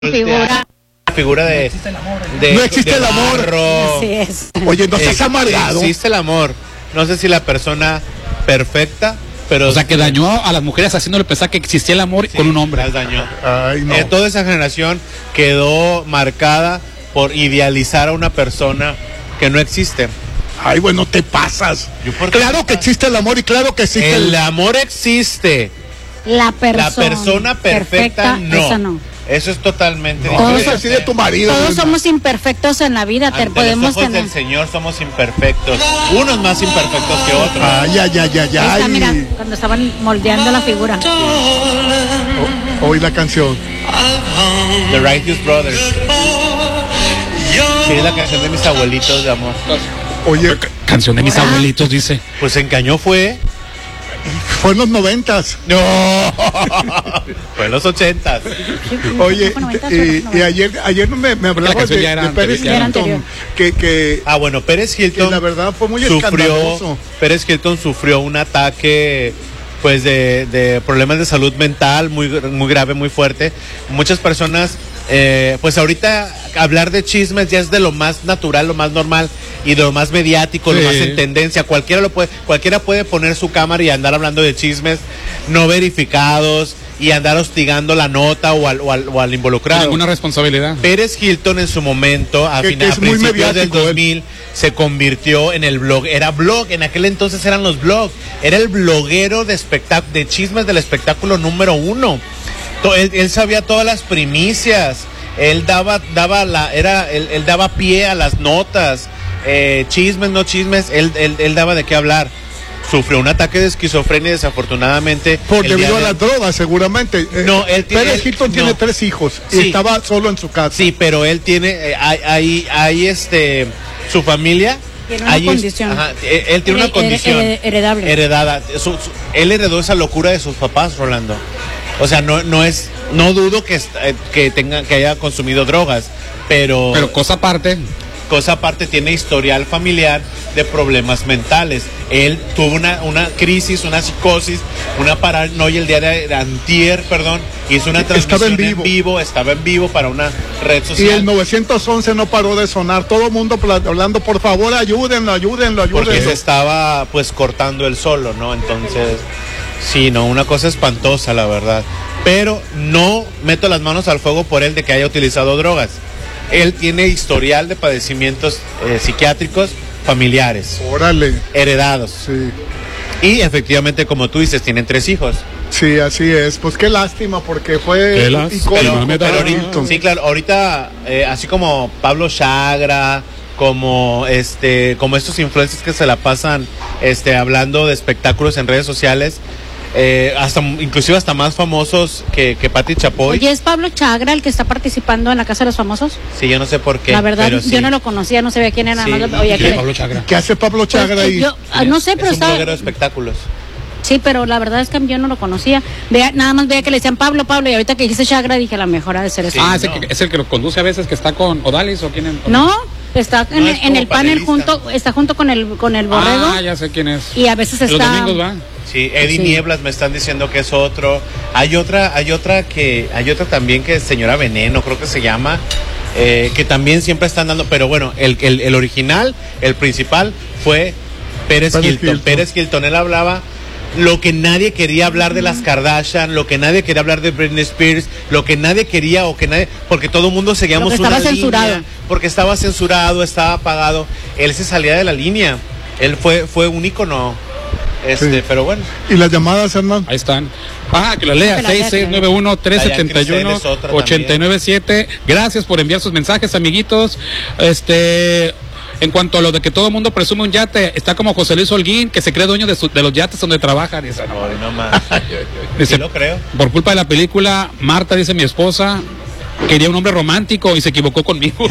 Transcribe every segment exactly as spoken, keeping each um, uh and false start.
figura. La figura de... No existe el amor. de no existe de el amor. barro. Así es. Oye, no seas Eh, amargado. Existe el amor. No sé si la persona perfecta, pero... O sea, que dañó a las mujeres haciéndole pensar que existía el amor sí, con un hombre. las dañó. Ay, no. Eh, toda esa generación quedó marcada por idealizar a una persona que no existe. Ay, bueno, te pasas. Yo, ¿por qué Claro me que pasa? existe el amor y claro que existe El el... amor existe. La persona, La persona perfecta, no. esa no. Eso es totalmente No, Todos es así de tu marido. Todos Brenda. somos imperfectos en la vida, te Ante podemos los ojos tener. del Señor somos imperfectos. Unos más imperfectos que otros. Ay, ay, ay, ay, Ahí está, ay. mira, cuando estaban moldeando la figura. O- Oí la canción. The Righteous Brothers. Sí, es la canción de mis abuelitos de amor. Oye, Canción de mis Ah. abuelitos, dice. Pues en Cañó fue. fue en los noventas. No. Fue en los ochentas. Oye, Fue noventa, y, fue y noventa. ayer ayer me, me hablabas canción de, ya era de Pérez anterior, ya era Hilton, anterior. que, que, Ah, bueno, Pérez que Hilton la verdad fue muy sufrió, escandaloso. Pérez Hilton sufrió un ataque pues de, de problemas de salud mental muy, muy grave, muy fuerte. Muchas personas, eh, pues ahorita hablar de chismes ya es de lo más natural, lo más normal y de lo más mediático, Sí. lo más en tendencia. Cualquiera lo puede, cualquiera puede poner su cámara y andar hablando de chismes no verificados y andar hostigando la nota o al, o al, o al Sin involucrado. ninguna responsabilidad. Pérez Hilton en su momento, a, Que- fina- que a es muy principios del mediático, él. dos mil, se convirtió en el blog. Era blog, en aquel entonces eran los blogs. Era el bloguero de, espectac- de chismes del espectáculo número uno. To- Él, él sabía todas las primicias. Él daba, daba la, era, él, él daba pie a las notas. Eh, chismes, no chismes, él, él, él daba de qué hablar. Sufrió un ataque de esquizofrenia desafortunadamente. Por el debido día a de- las drogas, seguramente. Eh, No, él tiene- Pérez él- Hilton tiene no. tres hijos y Sí. estaba solo en su casa. Sí, pero él tiene, eh, hay, hay, hay, este, su familia. Tiene una ahí es- condición. ajá, él, él tiene una Hered- condición. hered- heredable. Heredada. Su- su- él heredó esa locura de sus papás, Rolando. O sea, no, no es, no dudo que, est- eh, que tenga, que haya consumido drogas, pero, Pero cosa aparte, cosa aparte tiene historial familiar de problemas mentales. Él tuvo una, una crisis, una psicosis, una paranoia el día de, de antier, perdón, hizo una Estaba transmisión en en vivo. vivo, estaba en vivo para una red Y social. el novecientos once no paró de sonar. Todo el mundo pla- hablando, por favor, ayúdenlo, ayúdenlo, Porque ayúdenlo. se estaba pues cortando el solo, ¿no? Entonces, sí, no, una cosa espantosa, la verdad. Pero no meto las manos al fuego por él de que haya utilizado drogas. Él tiene historial de padecimientos eh, psiquiátricos familiares, Órale, heredados. sí. Y efectivamente, como tú dices, tienen tres hijos. Sí, así es. Pues qué lástima, porque fue Qué lástima, icónico. me da. Pero Pérez ahorita, Hilton. sí, claro, ahorita, eh, así como Pablo Chagra, como este, como estos influencers que se la pasan este, hablando de espectáculos en redes sociales, eh, hasta inclusive hasta más famosos que, que Pati Chapoy. Oye, ¿es Pablo Chagra el que está participando en la Casa de los Famosos? Sí, yo no sé por qué. La verdad, pero sí. yo no lo conocía, no sabía quién era. Sí. nada más lo- oía Sí, que- Pablo Chagra. ¿Qué hace Pablo Chagra Pues, ahí? yo, ah, no sé, pero es un está. bloguero de espectáculos. Sí, pero la verdad es que yo no lo conocía. Vea, nada más veía que le decían Pablo, Pablo, y ahorita que dijiste Chagra dije, a la mejor ha de ser eso. Sí, ah, ¿es, no. el que, es el que lo conduce a veces, que está con Odalis o quién es? No, está en, No, es en como el panel panelista. junto, está junto con el con el borrego Ah, ya sé quién es. y a veces Los está. domingos va. Sí, Eddie Sí. Nieblas me están diciendo que es otro. Hay otra, hay otra que, hay otra también que es Señora Veneno, creo que se llama, eh, que también siempre están dando, pero bueno, el, el, el original, el principal fue Pérez, Pérez Hilton. Hilton. Pérez Hilton, él hablaba lo que nadie quería hablar de las Kardashian, lo que nadie quería hablar de Britney Spears, lo que nadie quería o que nadie, porque todo el mundo seguíamos Lo que una estaba censurado. línea, porque estaba censurado, estaba apagado, él se salía de la línea, él fue, fue un ícono, este, Sí. pero bueno. ¿Y las llamadas, Hernán? Ahí están. Ah, que lo lea. Que la lea, seis seis nueve uno, tres siete uno, ocho nueve siete. Gracias por enviar sus mensajes, amiguitos. Este... En cuanto a lo de que todo el mundo presume un yate, está como José Luis Holguín, que se cree dueño de, su- de los yates donde trabaja. Dice, no, Ay, no más. dice, Sí lo creo. por culpa de la película, Marta, dice mi esposa, quería un hombre romántico y se equivocó conmigo.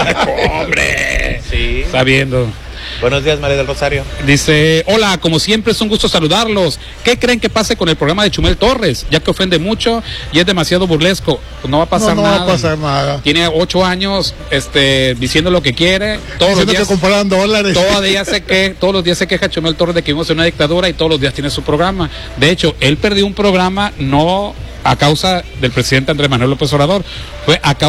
¡Hombre! Sí. Está viendo. Buenos días, María del Rosario. Dice, hola, como siempre es un gusto saludarlos. ¿Qué creen que pase con el programa de Chumel Torres? Ya que ofende mucho y es demasiado burlesco. Pues no va a pasar no, no nada. va a pasar nada. Tiene ocho años este, diciendo lo que quiere. Todos los Diciendo días, que compraran dólares. todos los días se que, todos los días se queja Chumel Torres de que vivimos en una dictadura y todos los días tiene su programa. De hecho, él perdió un programa no a causa del presidente Andrés Manuel López Obrador, fue a causa